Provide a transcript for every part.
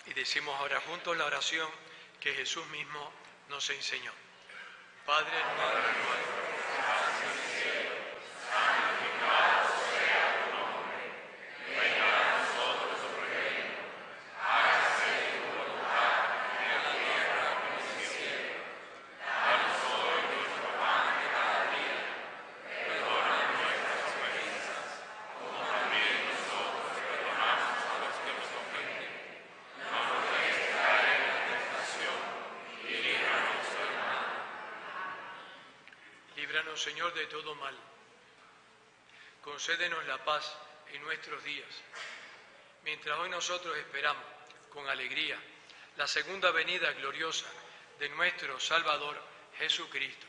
Y decimos ahora juntos la oración que Jesús mismo nos enseñó. Padre nuestro, líbranos, Señor, de todo mal. Concédenos la paz en nuestros días, mientras hoy nosotros esperamos con alegría la segunda venida gloriosa de nuestro Salvador Jesucristo.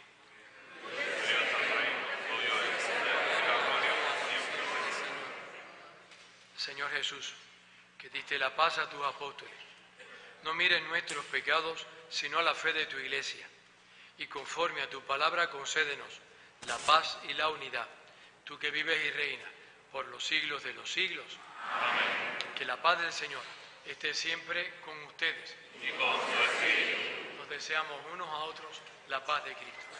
Señor Jesús, que diste la paz a tus apóstoles, no mires nuestros pecados, sino la fe de tu Iglesia. Y conforme a tu palabra concédenos la paz y la unidad, tú que vives y reinas por los siglos de los siglos. Amén. Que la paz del Señor esté siempre con ustedes. Y con tu espíritu. Nos deseamos unos a otros la paz de Cristo.